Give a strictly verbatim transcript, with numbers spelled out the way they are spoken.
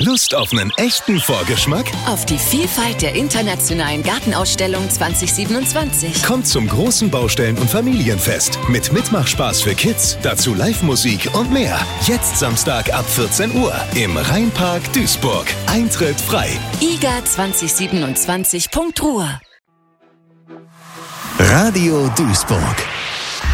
Lust auf einen echten Vorgeschmack? Auf die Vielfalt der internationalen Gartenausstellung zwanzig siebenundzwanzig. Kommt zum großen Baustellen- und Familienfest mit Mitmachspaß für Kids, dazu Live-Musik und mehr. Jetzt Samstag ab vierzehn Uhr im Rheinpark Duisburg. Eintritt frei. I G A zwanzig siebenundzwanzig Punkt Ruhr. Radio Duisburg.